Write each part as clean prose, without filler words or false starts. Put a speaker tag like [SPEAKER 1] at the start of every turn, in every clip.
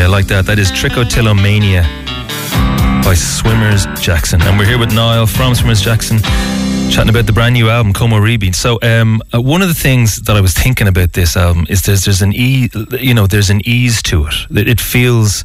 [SPEAKER 1] Yeah, like that. That is Trichotillomania by Swimmers Jackson. And we're here with Niall from Swimmers Jackson, chatting about the brand new album, Como Rebeat. So one of the things that I was thinking about this album is there's an ease to it. It feels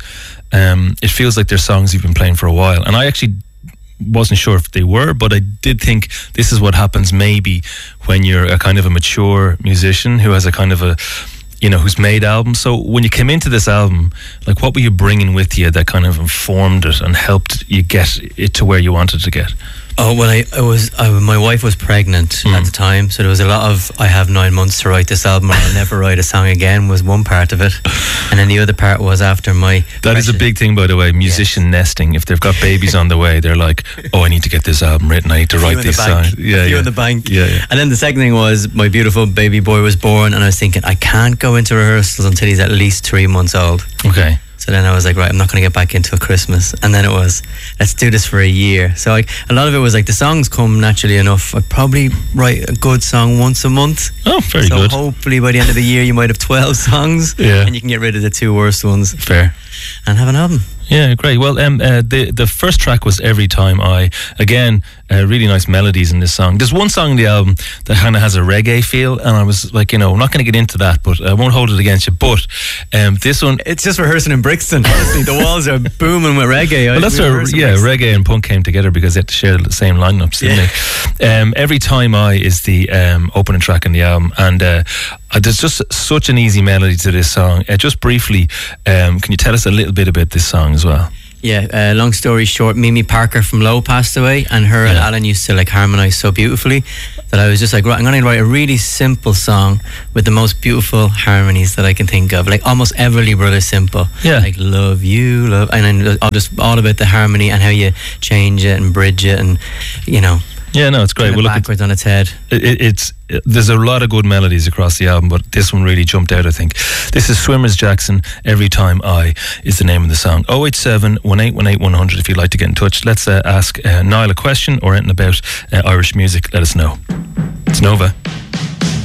[SPEAKER 1] like they're songs you've been playing for a while. And I actually wasn't sure if they were, but I did think this is what happens maybe when you're a kind of a mature musician who has a kind of a, who's made albums. So when you came into this album, like, what were you bringing with you that kind of informed it and helped you get it to where you wanted to get?
[SPEAKER 2] Oh, well, my wife was pregnant at the time, so there was a lot of, I have 9 months to write this album, or I'll never write a song again, was one part of it. And then the other part was after my...
[SPEAKER 1] That is a big thing, by the way, musician nesting. If they've got babies on the way, they're like, oh, I need to get this album written, I need to write these songs.
[SPEAKER 2] Yeah, in the bank.
[SPEAKER 1] Yeah.
[SPEAKER 2] And then the second thing was, my beautiful baby boy was born, and I was thinking, I can't go into rehearsals until he's at least 3 months old.
[SPEAKER 1] Okay.
[SPEAKER 2] So then I was like, right, I'm not going to get back into Christmas. And then it was, let's do this for a year. So a lot of it was like, the songs come naturally enough. I'd probably write a good song once a month.
[SPEAKER 1] Oh, very good.
[SPEAKER 2] So hopefully by the end of the year you might have 12 songs.
[SPEAKER 1] Yeah.
[SPEAKER 2] And you can get rid of the 2 worst ones.
[SPEAKER 1] Fair.
[SPEAKER 2] And have an album.
[SPEAKER 1] Yeah, great. Well, the first track was Every Time I. Again, really nice melodies in this song. There's one song in the album that kind of has a reggae feel, and I was like, I'm not going to get into that, but I won't hold it against you. But this one...
[SPEAKER 2] It's just rehearsing in Brixton, honestly. The walls are booming with reggae.
[SPEAKER 1] Well, that's where, reggae and punk came together because they had to share the same lineups, didn't they? Every Time I is the opening track in the album, and there's just such an easy melody to this song. Just briefly, can you tell us a little bit about this song as well?
[SPEAKER 2] Yeah, long story short, Mimi Parker from Low passed away, and her and Alan used to harmonise so beautifully that I was just like, right, I'm going to write a really simple song with the most beautiful harmonies that I can think of, like almost Everly Brothers simple.
[SPEAKER 1] Yeah.
[SPEAKER 2] Like love you, love, and then all about the harmony and how you change it and bridge it and,
[SPEAKER 1] Yeah, no, it's great.
[SPEAKER 2] Well, backwards on its head.
[SPEAKER 1] There's a lot of good melodies across the album, but this one really jumped out, I think. This is Swimmers Jackson, Every Time I is the name of the song. 087 1818 100 if you'd like to get in touch. Let's ask Niall a question or anything about Irish music. Let us know. It's Nova.